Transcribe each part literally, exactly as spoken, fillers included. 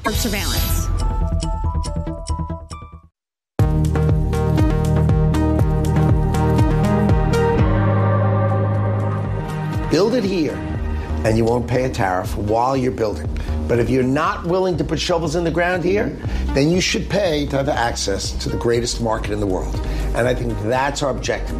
surveillance. Build it here, and you won't pay a tariff while you're building. But if you're not willing to put shovels in the ground here, then you should pay to have access to the greatest market in the world. And I think that's our objective.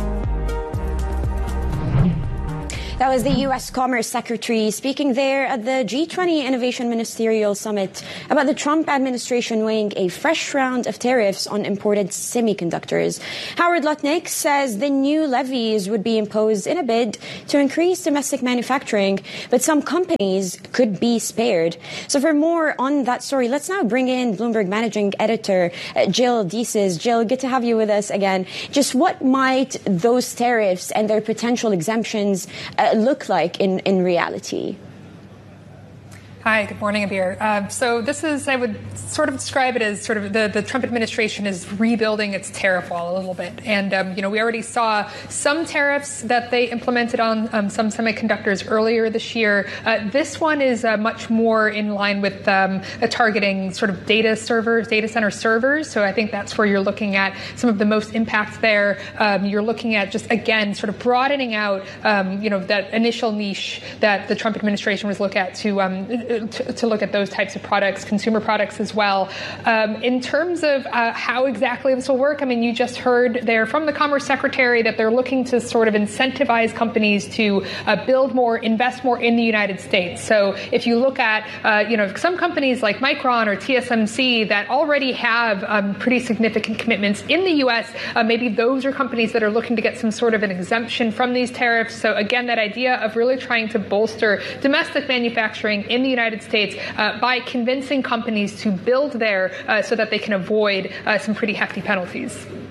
That was the U S Commerce Secretary speaking there at the G twenty Innovation Ministerial Summit about the Trump administration weighing a fresh round of tariffs on imported semiconductors. Howard Lutnick says the new levies would be imposed in a bid to increase domestic manufacturing, but some companies could be spared. So for more on that story, let's now bring in Bloomberg Managing Editor uh, Jill Deeses. Jill, good to have you with us again. Just what might those tariffs and their potential exemptions uh, look like in, in reality? Hi, good morning, Abir. Uh, so this is, I would sort of describe it as sort of the, the Trump administration is rebuilding its tariff wall a little bit. And, um, you know, we already saw some tariffs that they implemented on um, some semiconductors earlier this year. Uh, this one is uh, much more in line with um, uh, targeting sort of data servers, data center servers. So I think that's where you're looking at some of the most impact there. Um, you're looking at just, again, sort of broadening out, um, you know, that initial niche that the Trump administration was looking at to um, To, to look at those types of products, consumer products as well. Um, in terms of uh, how exactly this will work, I mean, you just heard there from the Commerce Secretary that they're looking to sort of incentivize companies to uh, build more, invest more in the United States. So if you look at, uh, you know, some companies like Micron or T S M C that already have um, pretty significant commitments in the U S, uh, maybe those are companies that are looking to get some sort of an exemption from these tariffs. So again, that idea of really trying to bolster domestic manufacturing in the United States uh, by convincing companies to build there uh, so that they can avoid uh, some pretty hefty penalties.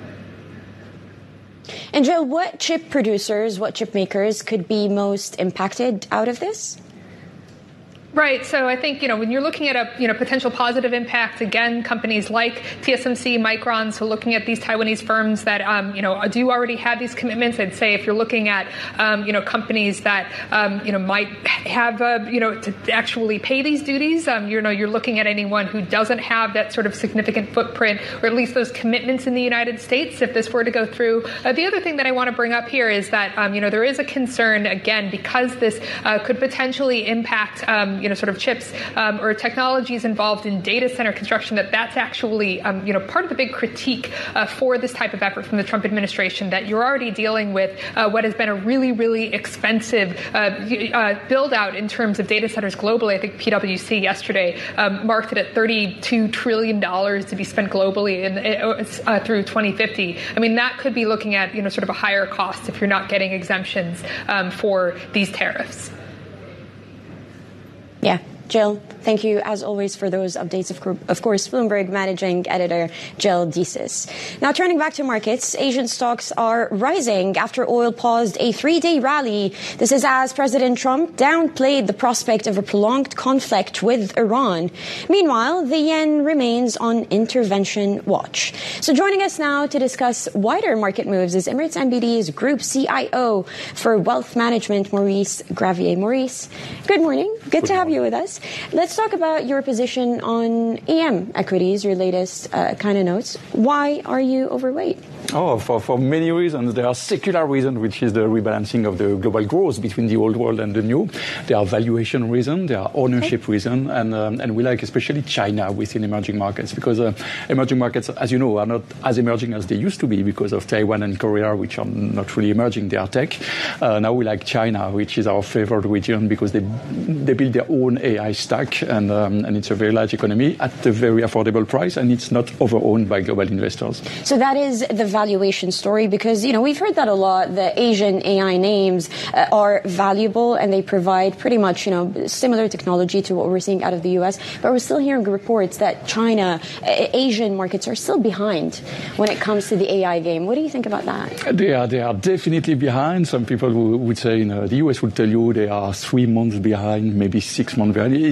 And Jill, what chip producers, what chip makers could be most impacted out of this? Right. So I think, you know, when you're looking at a, you know, potential positive impact, again, companies like T S M C, Micron, so looking at these Taiwanese firms that, um, you know, do already have these commitments. I'd say if you're looking at, um, you know, companies that, um, you know, might have, uh, you know, to actually pay these duties, um, you know, you're looking at anyone who doesn't have that sort of significant footprint or at least those commitments in the United States if this were to go through. Uh, the other thing that I want to bring up here is that, um, you know, there is a concern, again, because this uh, could potentially impact, um, you know, sort of chips um, or technologies involved in data center construction, that that's actually, um, you know, part of the big critique uh, for this type of effort from the Trump administration, that you're already dealing with uh, what has been a really, really expensive uh, uh, build out in terms of data centers globally. I think P W C yesterday um, marked it at thirty-two trillion dollars to be spent globally in, uh, through twenty fifty. I mean, that could be looking at, you know, sort of a higher cost if you're not getting exemptions um, for these tariffs. Yeah. Jill, thank you, as always, for those updates. Of, co- of course, Bloomberg Managing Editor Jill Deeses. Now, turning back to markets, Asian stocks are rising after oil paused a three-day rally. This is as President Trump downplayed the prospect of a prolonged conflict with Iran. Meanwhile, the yen remains on intervention watch. So joining us now to discuss wider market moves is Emirates N B D's Group C I O for Wealth Management, Maurice Gravier. Maurice, good morning. Good, good to have morning. you with us. Let's talk about your position on E M equities, your latest uh, kind of notes. Why are you overweight? Oh, for, for many reasons. There are secular reasons, which is the rebalancing of the global growth between the old world and the new. There are valuation reasons, there are ownership okay. reasons, and um, and we like especially China within emerging markets, because uh, emerging markets, as you know, are not as emerging as they used to be because of Taiwan and Korea, which are not really emerging, they are tech. Uh, now we like China, which is our favorite region because they they build their own A I stack, and um, and it's a very large economy at a very affordable price, and it's not over-owned by global investors. So that is the valuation story, because, you know, we've heard that a lot. The Asian A I names uh, are valuable and they provide pretty much, you know, similar technology to what we're seeing out of the U S. But we're still hearing reports that China, uh, Asian markets are still behind when it comes to the A I game. What do you think about that? They are, they are definitely behind. Some people would say, you know, the U S would tell you they are three months behind, maybe six months behind. It's not that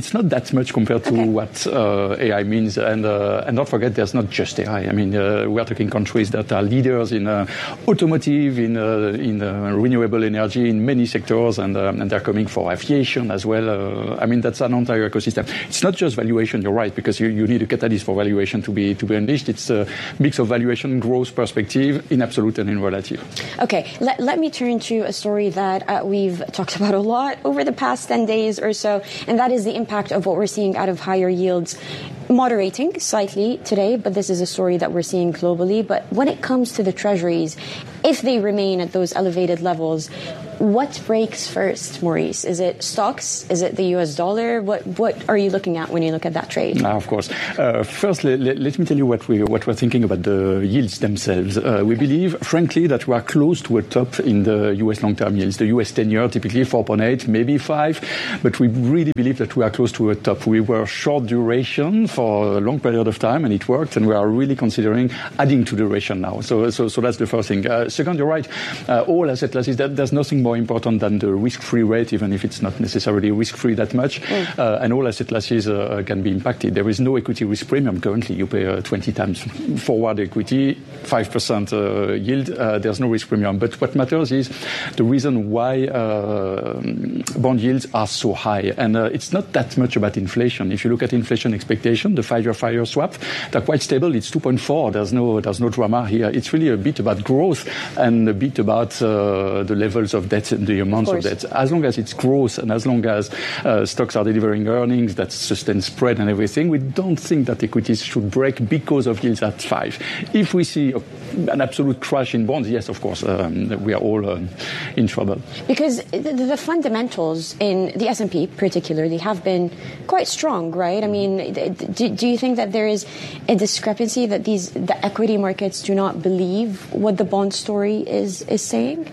that much compared to okay. what uh, A I means. And uh, and don't forget, there's not just A I. I mean, uh, we are talking countries that are leaders in uh, automotive, in uh, in uh, renewable energy, in many sectors, and um, and they're coming for aviation as well. Uh, I mean, that's an entire ecosystem. It's not just valuation. You're right, because you, you need a catalyst for valuation to be to be unleashed. It's a mix of valuation, growth, perspective, in absolute and in relative. Okay, let, let me turn to a story that uh, we've talked about a lot over the past ten days or so, and that is the impact of what we're seeing out of higher yields. Moderating slightly today, but this is a story that we're seeing globally. But when it comes to the treasuries, if they remain at those elevated levels, what breaks first, Maurice? Is it stocks? Is it the U S dollar? What what are you looking at when you look at that trade? Uh, of course. Uh, first, let, let, let me tell you what, we, what we're thinking about the yields themselves. Uh, we believe, frankly, that we are close to a top in the U S long-term yields. The U S ten-year, typically four point eight, maybe five, but we really believe that we are close to a top. We were short duration for a long period of time, and it worked, and we are really considering adding to duration now. So so, so that's the first thing. Uh, second, you're right. Uh, all asset classes, that, there's nothing more important than the risk-free rate, even if it's not necessarily risk-free that much. Mm. Uh, and all asset classes uh, can be impacted. There is no equity risk premium currently. You pay uh, twenty times forward equity, five percent uh, yield. Uh, there's no risk premium. But what matters is the reason why uh, bond yields are so high. And uh, it's not that much about inflation. If you look at inflation expectation, the five-year five-year swap, they're quite stable. It's two point four. There's no, there's no drama here. It's really a bit about growth and a bit about uh, the levels of debt and the amounts of, of debt. As long as it's growth and as long as uh, stocks are delivering earnings that sustain spread and everything, we don't think that equities should break because of yields at five. If we see a, an absolute crash in bonds, yes, of course, um, we are all uh, in trouble. Because the, the fundamentals in the S and P particularly have been quite strong, right? I mean, do, do you think that there is a discrepancy that these the equity markets do not believe what the bond story is is saying?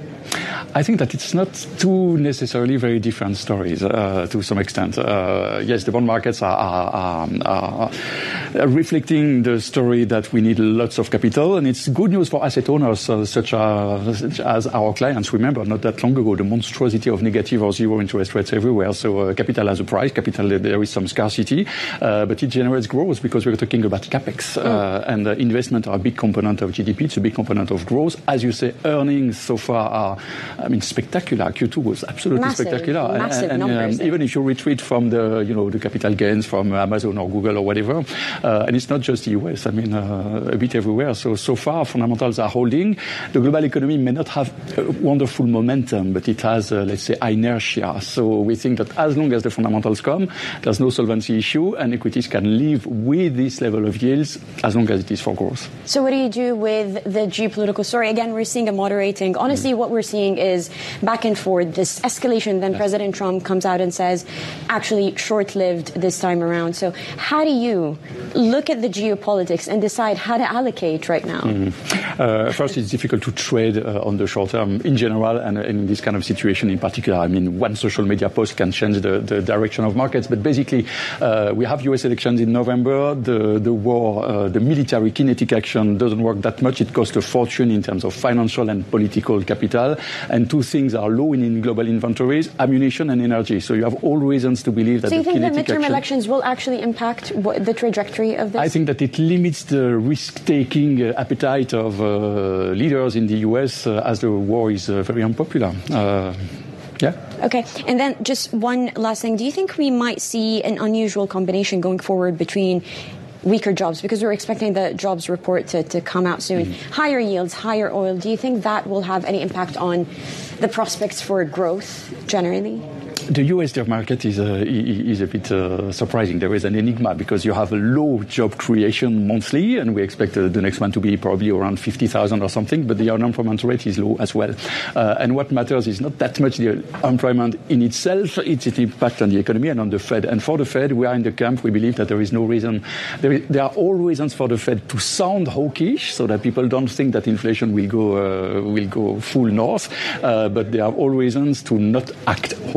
I think that it's not two necessarily very different stories uh, to some extent. Uh, yes, the bond markets are, are, are, are reflecting the story that we need lots of capital, and it's good news for asset owners uh, such, as, such as our clients. Remember, not that long ago, the monstrosity of negative or zero interest rates everywhere. So uh, capital has a price. Capital, there is some scarcity, uh, but it generates growth because we're talking about capex, uh, mm. and uh, investment are a big component of G D P. It's a big component of growth. As you say, earnings so far are, I mean, spectacular. Q two was absolutely massive, spectacular. Massive and, and numbers. Um, even if you retreat from the, you know, the capital gains from Amazon or Google or whatever, uh, and it's not just the U S. I mean, uh, a bit everywhere. So so far, fundamentals are holding. The global economy may not have a wonderful momentum, but it has, uh, let's say, inertia. So we think that as long as the fundamentals come, there's no solvency issue, and equities can live with this level of yields as long as it is for growth. So what do you do with the geopolitical story? Again, we're seeing a moderating. Honestly, mm. what we're seeing is back and forth, this escalation. Then yes. President Trump comes out and says, actually short-lived this time around. So how do you look at the geopolitics and decide how to allocate right now? Mm-hmm. Uh, first, it's difficult to trade uh, on the short term in general, and uh, in this kind of situation in particular. I mean, one social media post can change the, the direction of markets. But basically, uh, we have U S elections in November. The, the war, uh, the military kinetic action doesn't work that much. It costs a fortune in terms of financial and political capital. And two things are low in, in global inventories, ammunition and energy. So you have all reasons to believe that so the you think kinetic that midterm action, elections will actually impact what, the trajectory of this? I think that it limits the risk-taking uh, appetite of uh, leaders in the U S uh, as the war is uh, very unpopular. Uh, Yeah. Okay. And then just one last thing. Do you think we might see an unusual combination going forward between weaker jobs, because we're expecting the jobs report to, to come out soon, mm-hmm. higher yields, higher oil? Do you think that will have any impact on the prospects for growth generally? The U S job market is a, is a bit uh, surprising. There is an enigma because you have a low job creation monthly, and we expect uh, the next one to be probably around fifty thousand or something, but the unemployment rate is low as well. Uh, and what matters is not that much the employment in itself, it's its impact on the economy and on the Fed. And for the Fed, we are in the camp, we believe that there is no reason, there, is, there are all reasons for the Fed to sound hawkish so that people don't think that inflation will go, uh, will go full north, uh, but there are all reasons to not act hawkish.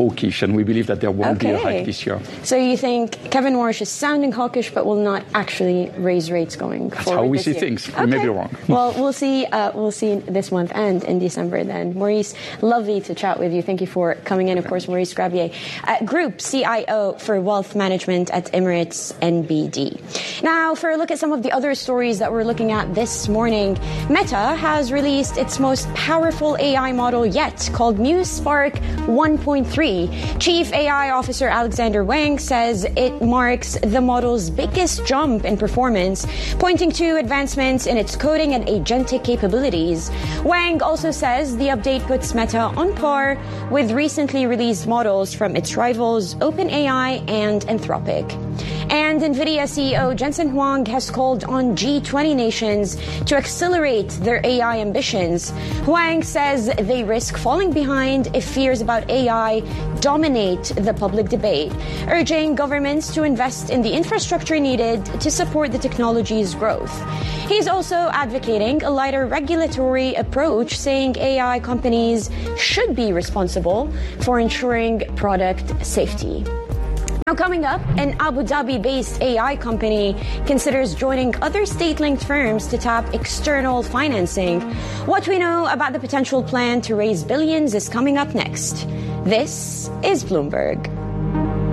and we believe that there won't okay. be a hike this year. So you think Kevin Warsh is sounding hawkish, but will not actually raise rates going That's forward how we this see year. things. Okay. We may be wrong. Well, we'll see. Uh, we'll see this month and in December. Then, Maurice, lovely to chat with you. Thank you for coming in. Of course, Maurice Grabier, uh, Group C I O for Wealth Management at Emirates N B D. Now, for a look at some of the other stories that we're looking at this morning, Meta has released its most powerful A I model yet, called Muse Spark one point three. Chief A I Officer Alexander Wang says it marks the model's biggest jump in performance, pointing to advancements in its coding and agentic capabilities. Wang also says the update puts Meta on par with recently released models from its rivals OpenAI and Anthropic. And NVIDIA C E O Jensen Huang has called on G twenty nations to accelerate their A I ambitions. Huang says they risk falling behind if fears about A I dominate the public debate, urging governments to invest in the infrastructure needed to support the technology's growth. He's also advocating a lighter regulatory approach, saying A I companies should be responsible for ensuring product safety. Now, coming up, an Abu Dhabi-based A I company considers joining other state-linked firms to tap external financing. What we know about the potential plan to raise billions is coming up next. This is Bloomberg.